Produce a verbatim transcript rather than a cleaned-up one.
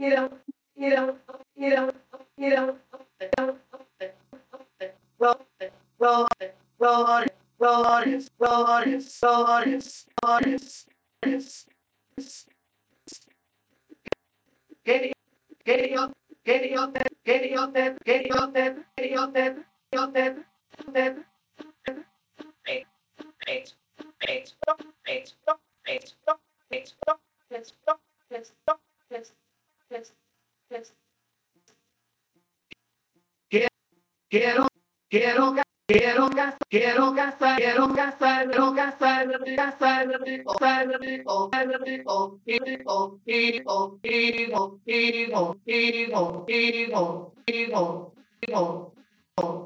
Quiero, quiero, ca- quiero casar, quiero casar, quiero casar, quiero casarme, casarme, casarme, casarme, contigo, contigo, contigo, contigo, contigo, contigo, contigo, contigo.